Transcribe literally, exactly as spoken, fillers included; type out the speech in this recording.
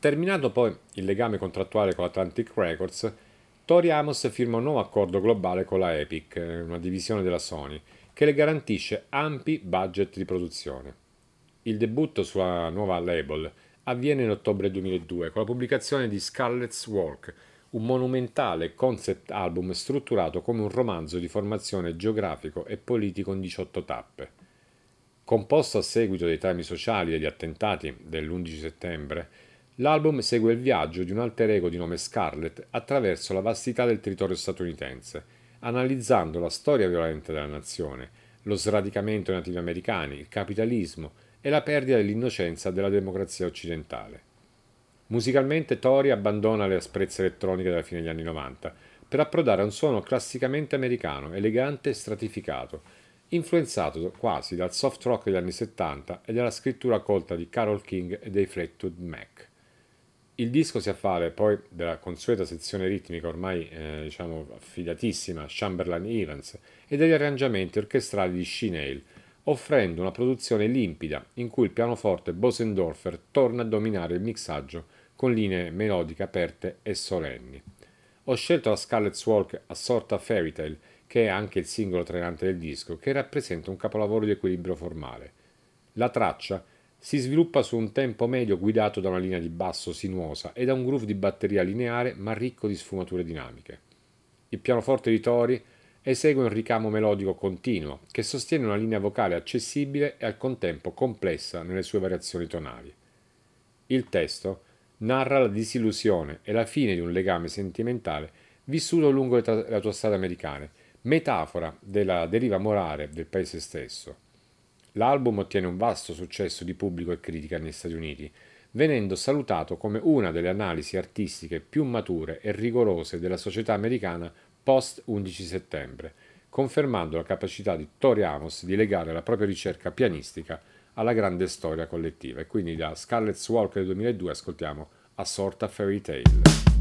Terminato poi il legame contrattuale con Atlantic Records, Tori Amos firma un nuovo accordo globale con la Epic, una divisione della Sony, che le garantisce ampi budget di produzione. Il debutto sulla nuova label avviene in ottobre duemiladue con la pubblicazione di Scarlet's Walk, un monumentale concept album strutturato come un romanzo di formazione geografico e politico in diciotto tappe. Composto a seguito dei temi sociali e degli attentati dell'undici settembre, l'album segue il viaggio di un alter ego di nome Scarlett attraverso la vastità del territorio statunitense, analizzando la storia violenta della nazione, lo sradicamento dei nativi americani, il capitalismo e la perdita dell'innocenza della democrazia occidentale. Musicalmente Tori abbandona le asprezze elettroniche della fine degli anni novanta per approdare a un suono classicamente americano, elegante e stratificato, influenzato quasi dal soft rock degli anni settanta e dalla scrittura colta di Carole King e dei Fleetwood Mac. Il disco si avvale poi della consueta sezione ritmica ormai eh, diciamo affidatissima a Chamberlain Evans e degli arrangiamenti orchestrali di Sheen Hale, offrendo una produzione limpida in cui il pianoforte Bosendorfer torna a dominare il mixaggio con linee melodiche aperte e solenni. Ho scelto la Scarlet's Walk assorta a Fairy Tale, che è anche il singolo trainante del disco, che rappresenta un capolavoro di equilibrio formale. La traccia si sviluppa su un tempo medio guidato da una linea di basso sinuosa e da un groove di batteria lineare ma ricco di sfumature dinamiche. Il pianoforte di Tori esegue un ricamo melodico continuo che sostiene una linea vocale accessibile e al contempo complessa nelle sue variazioni tonali. Il testo narra la disillusione e la fine di un legame sentimentale vissuto lungo le, tra- le autostrade americane, metafora della deriva morale del paese stesso. L'album ottiene un vasto successo di pubblico e critica negli Stati Uniti, venendo salutato come una delle analisi artistiche più mature e rigorose della società americana post undici settembre, confermando la capacità di Tori Amos di legare la propria ricerca pianistica alla grande storia collettiva. E quindi da Scarlet's Walk del duemiladue ascoltiamo A Sort of Fairy Tale.